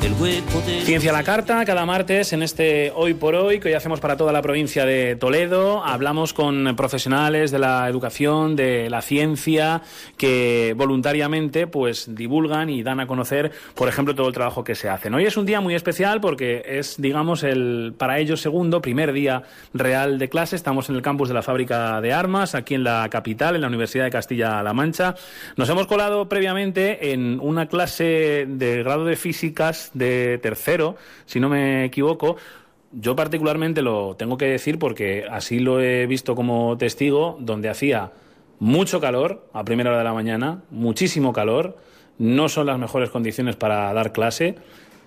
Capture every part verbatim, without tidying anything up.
el hueco de... Ciencia a la carta, cada martes en este Hoy por Hoy, que hoy hacemos para toda la provincia de Toledo. Hablamos con profesionales de la educación, de la ciencia, que voluntariamente pues divulgan y dan a conocer, por ejemplo, todo el trabajo que se hacen. Hoy es un día muy especial porque es, digamos, el para ellos segundo, primer día real de clase. Estamos en el campus de la Fábrica de Armas, aquí en la capital, en la Universidad de Castilla-La Mancha. Nos hemos colado previamente en una clase de grado de físicas de tercero, si no me equivoco. Yo particularmente lo tengo que decir porque así lo he visto como testigo, donde hacía mucho calor a primera hora de la mañana, muchísimo calor, no son las mejores condiciones para dar clase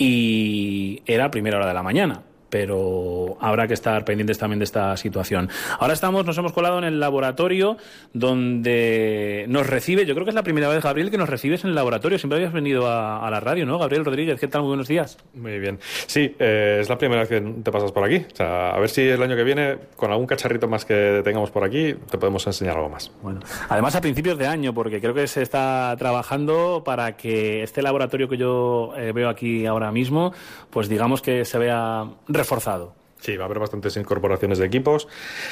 y era a primera hora de la mañana. Pero habrá que estar pendientes también de esta situación. Ahora estamos, nos hemos colado en el laboratorio donde nos recibe, yo creo que es la primera vez, Gabriel, que nos recibes en el laboratorio. Siempre habías venido a, a la radio, ¿no? Gabriel Rodríguez, ¿qué tal? Muy buenos días. Muy bien. Sí, eh, es la primera vez que te pasas por aquí. O sea, a ver si el año que viene, con algún cacharrito más que tengamos por aquí, te podemos enseñar algo más. Bueno, además a principios de año, porque creo que se está trabajando para que este laboratorio que yo eh, veo aquí ahora mismo, pues digamos que se vea reforzado. Sí, va a haber bastantes incorporaciones de equipos.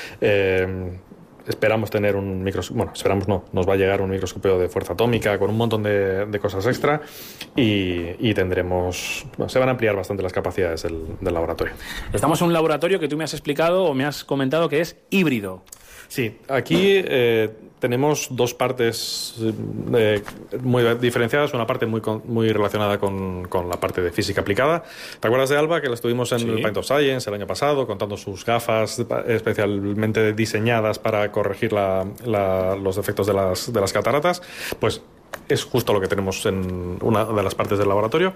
Eh, esperamos tener un microscopio, bueno, esperamos no, nos va a llegar un microscopio de fuerza atómica con un montón de, de cosas extra y, y tendremos, bueno, se van a ampliar bastante las capacidades del, del laboratorio. Estamos en un laboratorio que tú me has explicado o me has comentado que es híbrido. Sí, aquí eh, tenemos dos partes eh, muy diferenciadas, una parte muy, con, muy relacionada con, con la parte de física aplicada. ¿Te acuerdas de Alba, que la estuvimos en sí. el Pint of Science el año pasado, contando sus gafas especialmente diseñadas para corregir la, la, los defectos de las, de las cataratas? Pues es justo lo que tenemos en una de las partes del laboratorio.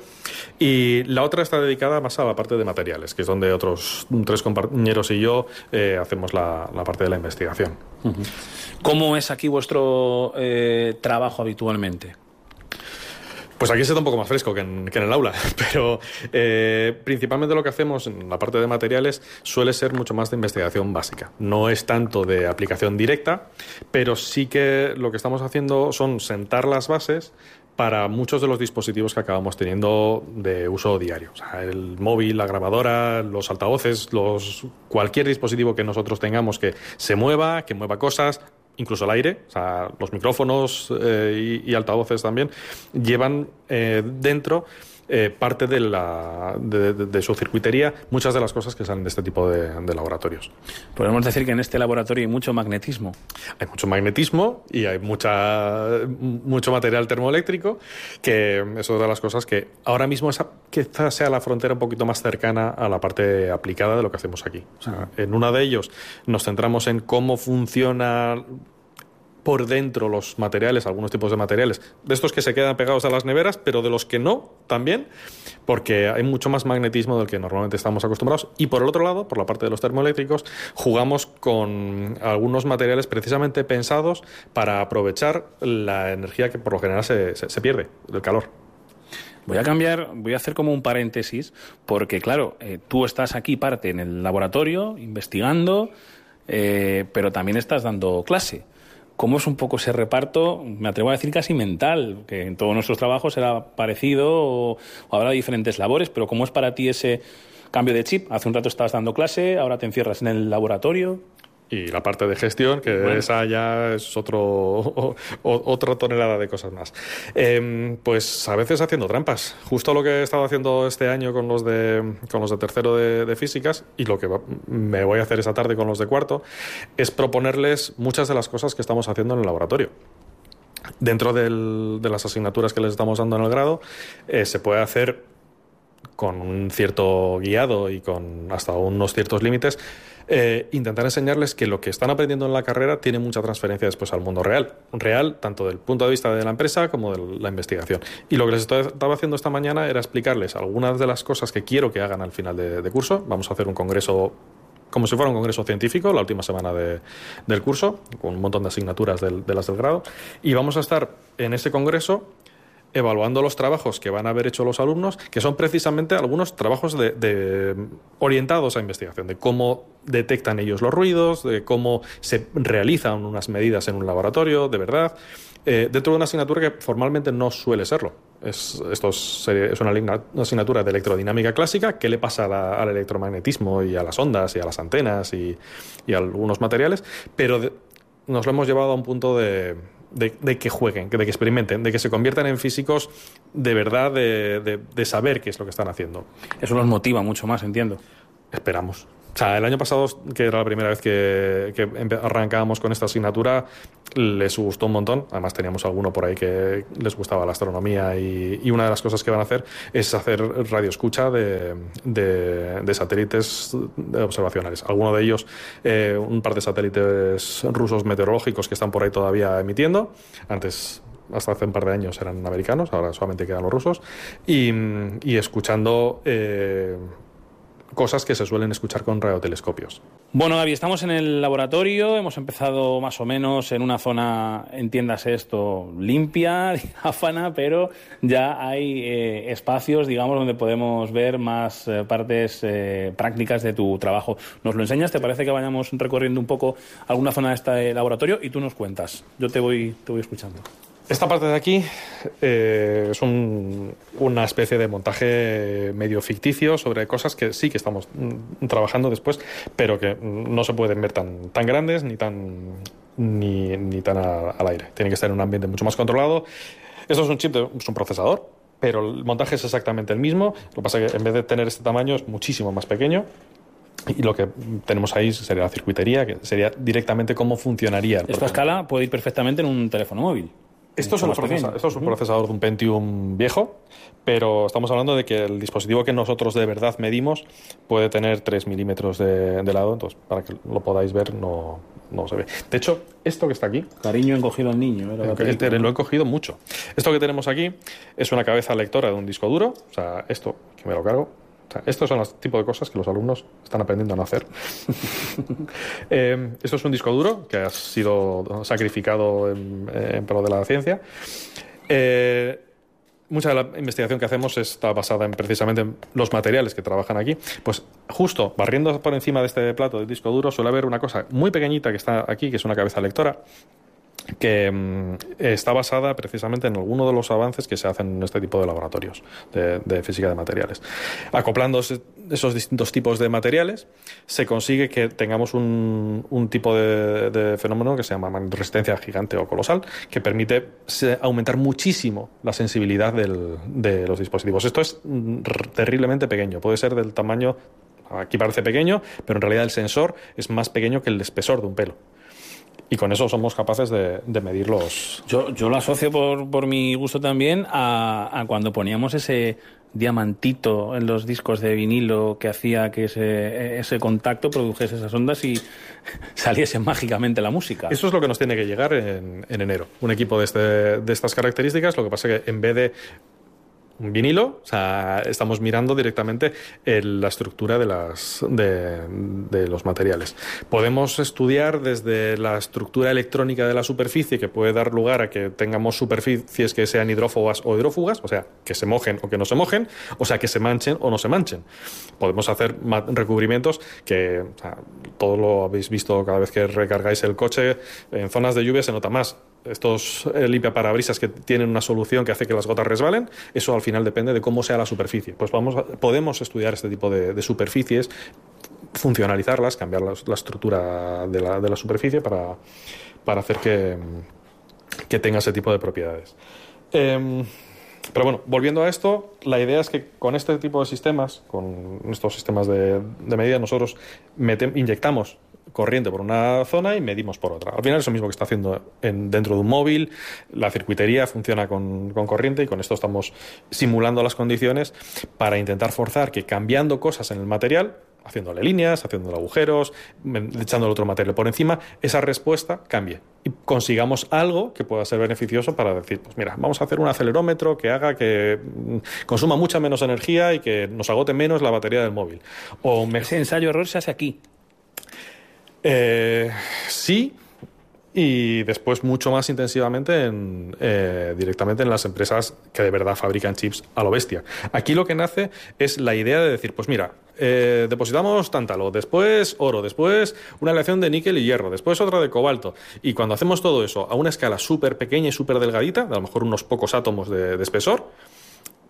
Y la otra está dedicada más a la parte de materiales, que es donde otros tres compañeros y yo eh, hacemos la, la parte de la investigación. Uh-huh. ¿Cómo es aquí vuestro eh, trabajo habitualmente? Pues aquí se está un poco más fresco que en, que en el aula, pero eh, principalmente lo que hacemos en la parte de materiales suele ser mucho más de investigación básica. No es tanto de aplicación directa, pero sí que lo que estamos haciendo son sentar las bases para muchos de los dispositivos que acabamos teniendo de uso diario. O sea, el móvil, la grabadora, los altavoces, los, cualquier dispositivo que nosotros tengamos que se mueva, que mueva cosas, incluso el aire, o sea, los micrófonos eh, y, y altavoces también, llevan eh, dentro eh, parte de, la, de, de, de su circuitería muchas de las cosas que salen de este tipo de, de laboratorios. Podemos decir que en este laboratorio hay mucho magnetismo. Hay mucho magnetismo y hay mucha, mucho material termoeléctrico, que es otra de las cosas que ahora mismo esa, quizás sea la frontera un poquito más cercana a la parte aplicada de lo que hacemos aquí. O sea, en uno de ellos nos centramos en cómo funciona por dentro los materiales, algunos tipos de materiales, de estos que se quedan pegados a las neveras, pero de los que no también, porque hay mucho más magnetismo del que normalmente estamos acostumbrados. Y por el otro lado, por la parte de los termoeléctricos, jugamos con algunos materiales precisamente pensados para aprovechar la energía que por lo general se, se, se pierde, el calor. Voy a cambiar, voy a hacer como un paréntesis, porque claro, eh, tú estás aquí parte en el laboratorio, investigando, eh, pero también estás dando clase. ¿Cómo es un poco ese reparto? Me atrevo a decir casi mental, que en todos nuestros trabajos será parecido o, o habrá diferentes labores, pero ¿cómo es para ti ese cambio de chip? Hace un rato estabas dando clase, ahora te encierras en el laboratorio. Y la parte de gestión, que bueno, esa ya es otro o, o, otra tonelada de cosas más. Eh, pues a veces haciendo trampas. Justo lo que he estado haciendo este año con los de, con los de tercero de, de físicas, y lo que va, me voy a hacer esta tarde con los de cuarto, es proponerles muchas de las cosas que estamos haciendo en el laboratorio. Dentro del, de las asignaturas que les estamos dando en el grado, eh, se puede hacer con un cierto guiado y con hasta unos ciertos límites, eh, intentar enseñarles que lo que están aprendiendo en la carrera tiene mucha transferencia después al mundo real. Real, tanto del punto de vista de la empresa como de la investigación. Y lo que les estaba haciendo esta mañana era explicarles algunas de las cosas que quiero que hagan al final de, de curso. Vamos a hacer un congreso como si fuera un congreso científico, la última semana de, del curso, con un montón de asignaturas del, de las del grado. Y vamos a estar en ese congreso evaluando los trabajos que van a haber hecho los alumnos, que son precisamente algunos trabajos de, de, orientados a investigación, de cómo detectan ellos los ruidos, de cómo se realizan unas medidas en un laboratorio, de verdad, eh, dentro de una asignatura que formalmente no suele serlo. Es, esto es, es una, una asignatura de electrodinámica clásica. ¿Qué le pasa a la, al electromagnetismo y a las ondas y a las antenas y, y a algunos materiales? Pero de, nos lo hemos llevado a un punto de, de, de que jueguen, de que experimenten, de que se conviertan en físicos de verdad, de, de, de saber qué es lo que están haciendo. Eso los motiva mucho más, entiendo. Esperamos. O sea, el año pasado, que era la primera vez que, que arrancábamos con esta asignatura, les gustó un montón. Además, teníamos alguno por ahí que les gustaba la astronomía y, y una de las cosas que van a hacer es hacer radioescucha de, de, de satélites observacionales. Alguno de ellos, eh, un par de satélites rusos meteorológicos que están por ahí todavía emitiendo. Antes, hasta hace un par de años, eran americanos, ahora solamente quedan los rusos. Y, y escuchando... Eh, cosas que se suelen escuchar con radiotelescopios. Bueno, Gaby, estamos en el laboratorio, hemos empezado más o menos en una zona, entiéndase esto, limpia, diáfana, pero ya hay eh, espacios, digamos, donde podemos ver más eh, partes eh, prácticas de tu trabajo. ¿Nos lo enseñas? ¿Te parece que vayamos recorriendo un poco alguna zona de este laboratorio y tú nos cuentas? Yo te voy, te voy escuchando. Esta parte de aquí eh, es un, una especie de montaje medio ficticio sobre cosas que sí que estamos mm, trabajando después, pero que no se pueden ver tan, tan grandes ni tan, ni, ni tan a, al aire. Tiene que estar en un ambiente mucho más controlado. Esto es un chip, de, es un procesador, pero el montaje es exactamente el mismo. Lo que pasa es que en vez de tener este tamaño es muchísimo más pequeño. Y lo que tenemos ahí sería la circuitería, que sería directamente cómo funcionaría. Esta escala puede ir perfectamente en un teléfono móvil. Esto es, un procesa, esto es un procesador de un Pentium viejo, pero estamos hablando de que el dispositivo que nosotros de verdad medimos puede tener tres milímetros de, de lado, entonces para que lo podáis ver no, no se ve. De hecho, esto que está aquí... Cariño encogido al niño. Era eh, lo he cogido mucho. Esto que tenemos aquí es una cabeza lectora de un disco duro, o sea, esto que me lo cargo. O sea, estos son los tipos de cosas que los alumnos están aprendiendo a no hacer. eh, esto es un disco duro que ha sido sacrificado en, en pro de la ciencia. Eh, mucha de la investigación que hacemos está basada en precisamente en los materiales que trabajan aquí. Pues justo barriendo por encima de este plato del disco duro suele haber una cosa muy pequeñita que está aquí, que es una cabeza lectora, que mm, está basada precisamente en alguno de los avances que se hacen en este tipo de laboratorios de, de física de materiales. Acoplando esos distintos tipos de materiales, se consigue que tengamos un, un tipo de, de fenómeno que se llama resistencia gigante o colosal, que permite aumentar muchísimo la sensibilidad del, de los dispositivos. Esto es terriblemente pequeño, puede ser del tamaño, aquí parece pequeño, pero en realidad el sensor es más pequeño que el espesor de un pelo. Y con eso somos capaces de, de medir los... Yo, yo lo asocio por, por mi gusto también a, a cuando poníamos ese diamantito en los discos de vinilo que hacía que ese, ese contacto produjese esas ondas y saliese mágicamente la música. Eso es lo que nos tiene que llegar en, en enero. Un equipo de, este, de estas características, lo que pasa es que en vez de un vinilo, o sea, estamos mirando directamente el, la estructura de, las, de, de los materiales. Podemos estudiar desde la estructura electrónica de la superficie, que puede dar lugar a que tengamos superficies que sean hidrófogas o hidrófugas, o sea, que se mojen o que no se mojen, o sea, que se manchen o no se manchen. Podemos hacer recubrimientos que, o sea, todo lo habéis visto cada vez que recargáis el coche, en zonas de lluvia se nota más. Estos eh, limpiaparabrisas que tienen una solución que hace que las gotas resbalen, eso al final depende de cómo sea la superficie. Pues vamos a, podemos estudiar este tipo de, de superficies, funcionalizarlas, cambiar la, la estructura de la, de la superficie para, para hacer que, que tenga ese tipo de propiedades. Eh, pero bueno, volviendo a esto, la idea es que con este tipo de sistemas, con estos sistemas de, de medida, nosotros mete, inyectamos corriente por una zona y medimos por otra. Al final es lo mismo que está haciendo en, dentro de un móvil. La circuitería funciona con, con corriente y con esto estamos simulando las condiciones para intentar forzar que cambiando cosas en el material, haciéndole líneas, haciéndole agujeros, echándole otro material por encima, esa respuesta cambie y consigamos algo que pueda ser beneficioso para decir, pues mira, vamos a hacer un acelerómetro que haga que consuma mucha menos energía y que nos agote menos la batería del móvil. O mejor... Ese ensayo-error se hace aquí. Eh, sí, y después mucho más intensivamente en, eh, directamente en las empresas que de verdad fabrican chips a lo bestia. Aquí lo que nace es la idea de decir, pues mira, eh, depositamos tántalo, después oro, después una aleación de níquel y hierro, después otra de cobalto, y cuando hacemos todo eso a una escala súper pequeña y súper delgadita, de a lo mejor unos pocos átomos de, de espesor,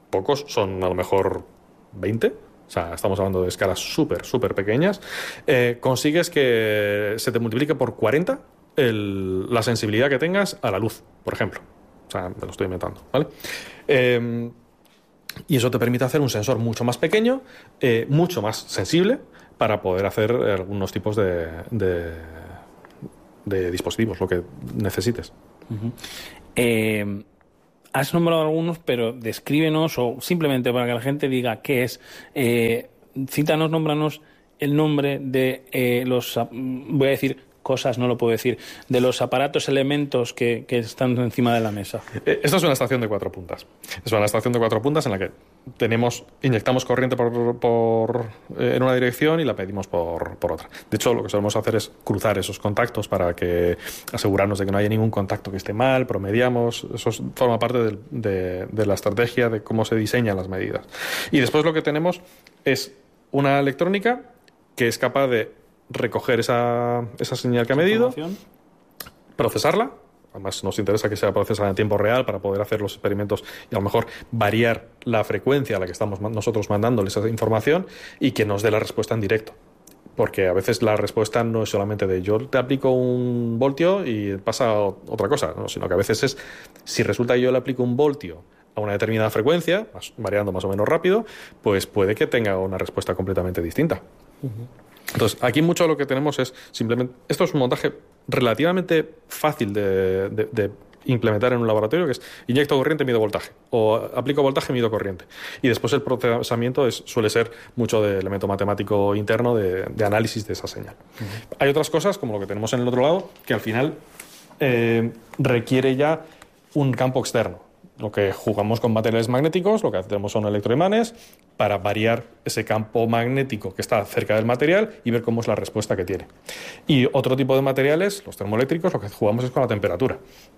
pocos, son a lo mejor veinte, o sea, estamos hablando de escalas súper, súper pequeñas, eh, consigues que se te multiplique por cuarenta el, la sensibilidad que tengas a la luz, por ejemplo. O sea, me lo estoy inventando, ¿vale? Eh, y eso te permite hacer un sensor mucho más pequeño, eh, mucho más sensible, para poder hacer algunos tipos de, de, de dispositivos, lo que necesites. Uh-huh. Eh, has nombrado algunos, pero descríbenos, o simplemente para que la gente diga qué es. Eh, cítanos, nómbranos el nombre de eh, los, voy a decir cosas, no lo puedo decir, de los aparatos, elementos que, que están encima de la mesa. Esta es una estación de cuatro puntas. Es una estación de cuatro puntas en la que tenemos, inyectamos corriente por, por, eh, en una dirección y la pedimos por, por otra. De hecho, lo que solemos hacer es cruzar esos contactos para que asegurarnos de que no haya ningún contacto que esté mal, promediamos. Eso forma parte de, de, de la estrategia de cómo se diseñan las medidas. Y después lo que tenemos es una electrónica que es capaz de recoger esa, esa señal que ha medido, procesarla. Además, nos interesa que sea procesada en tiempo real para poder hacer los experimentos y a lo mejor variar la frecuencia a la que estamos nosotros mandándole esa información y que nos dé la respuesta en directo. Porque a veces la respuesta no es solamente de yo te aplico un voltio y pasa otra cosa, ¿no? Sino que a veces es, si resulta que yo le aplico un voltio a una determinada frecuencia, variando más o menos rápido, pues puede que tenga una respuesta completamente distinta. Uh-huh. Entonces, aquí mucho lo que tenemos es simplemente... Esto es un montaje relativamente fácil de, de, de implementar en un laboratorio, que es inyecto corriente, mido voltaje, o aplico voltaje, mido corriente. Y después el procesamiento es, suele ser mucho de elemento matemático interno de, de análisis de esa señal. Uh-huh. Hay otras cosas, como lo que tenemos en el otro lado, que al final eh, requiere ya un campo externo. Lo que jugamos con materiales magnéticos, lo que hacemos son electroimanes para variar ese campo magnético que está cerca del material y ver cómo es la respuesta que tiene. Y otro tipo de materiales, los termoeléctricos, lo que jugamos es con la temperatura.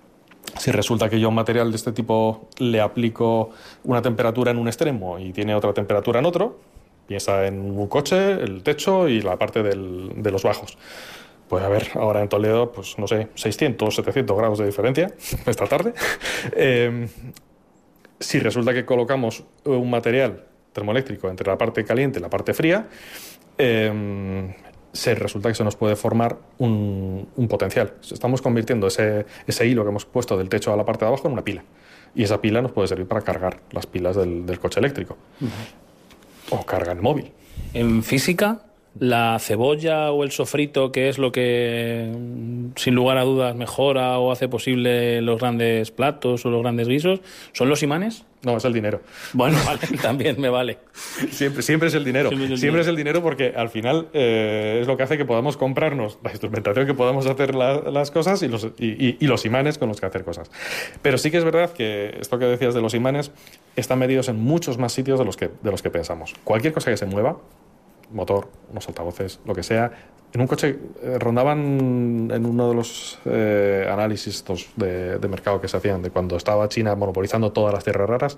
Si resulta que yo a un material de este tipo le aplico una temperatura en un extremo y tiene otra temperatura en otro, piensa en un coche, el techo y la parte del, de los bajos. Pues a ver, ahora en Toledo, pues no sé, seiscientos, setecientos grados de diferencia esta tarde. Eh, si resulta que colocamos un material termoeléctrico entre la parte caliente y la parte fría, eh, se resulta que se nos puede formar un, un potencial. Estamos convirtiendo ese, ese hilo que hemos puesto del techo a la parte de abajo en una pila. Y esa pila nos puede servir para cargar las pilas del, del coche eléctrico. Uh-huh. O cargar el móvil. En física, la cebolla o el sofrito, que es lo que sin lugar a dudas mejora o hace posible los grandes platos o los grandes guisos, ¿son los imanes? No, es el dinero. Bueno, vale, también me vale. Siempre, siempre es el dinero. Siempre es el, siempre dinero. Es el dinero porque al final eh, es lo que hace que podamos comprarnos la instrumentación, que podamos hacer la, las cosas y los, y, y, y los imanes con los que hacer cosas. Pero sí que es verdad que esto que decías de los imanes están medidos en muchos más sitios de los que, de los que pensamos. Cualquier cosa que se mueva, motor, unos altavoces, lo que sea. En un coche eh, rondaban en uno de los eh, análisis estos de, de mercado que se hacían de cuando estaba China monopolizando todas las tierras raras,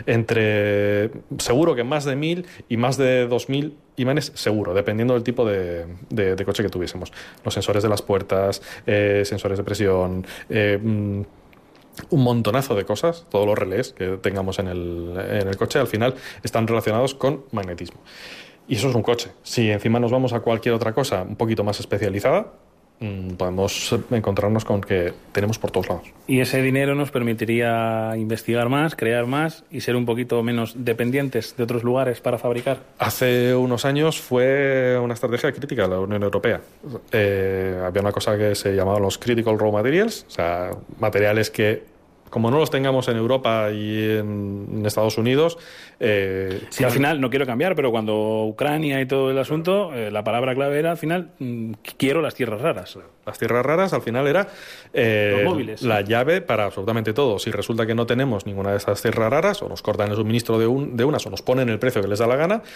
entre seguro que más de mil y más de dos mil imanes seguro, dependiendo del tipo de, de, de coche que tuviésemos. Los sensores de las puertas, eh, sensores de presión, eh, mm, un montonazo de cosas, todos los relés que tengamos en el, en el coche al final están relacionados con magnetismo. Y eso es un coche. Si encima nos vamos a cualquier otra cosa un poquito más especializada, podemos encontrarnos con que tenemos por todos lados. Y ese dinero nos permitiría investigar más, crear más y ser un poquito menos dependientes de otros lugares para fabricar. Hace unos años fue una estrategia crítica de la Unión Europea. Eh, había una cosa que se llamaba los Critical Raw Materials, o sea, materiales que, como no los tengamos en Europa y en, en Estados Unidos... Eh, sí, al final, no quiero cambiar, pero cuando Ucrania y todo el asunto, eh, la palabra clave era, al final, mmm, quiero las tierras raras. Las tierras raras, al final, era eh, los móviles, la sí. llave para absolutamente todo. Si resulta que no tenemos ninguna de esas tierras raras, o nos cortan el suministro de, un, de unas, o nos ponen el precio que les da la gana,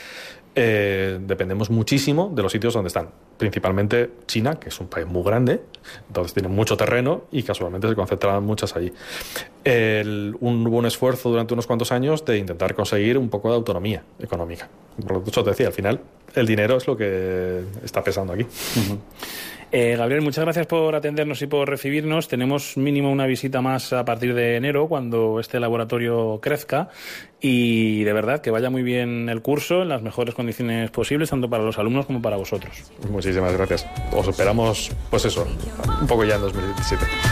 eh, dependemos muchísimo de los sitios donde están. Principalmente China, que es un país muy grande, entonces tiene mucho terreno y casualmente se concentraban muchas allí. El, un, hubo un esfuerzo durante unos cuantos años de intentar conseguir un poco de autonomía económica. Por eso te decía, al final el dinero es lo que está pesando aquí. Uh-huh. Eh, Gabriel, muchas gracias por atendernos y por recibirnos. Tenemos mínimo una visita más a partir de enero, cuando este laboratorio crezca. Y de verdad, que vaya muy bien el curso, en las mejores condiciones posibles, tanto para los alumnos como para vosotros. Muchísimas gracias. Os esperamos, pues eso, un poco ya en dos mil diecisiete.